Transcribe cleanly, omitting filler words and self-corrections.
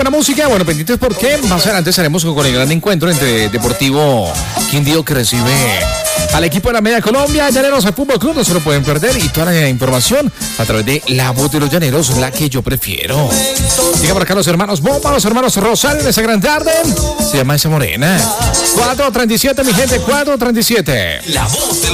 buena música. Bueno, pendientes porque más adelante estaremos con el gran encuentro entre Deportivo Quindío, que recibe al equipo de la Media Colombia, Llaneros al Fútbol Club. No se lo pueden perder, y toda la información a través de la voz de los Llaneros, la que yo prefiero. Llega por acá los hermanos Bomba, los hermanos Rosario en esa gran tarde. Se llama esa morena. 4:37, mi gente, 4:37. La voz de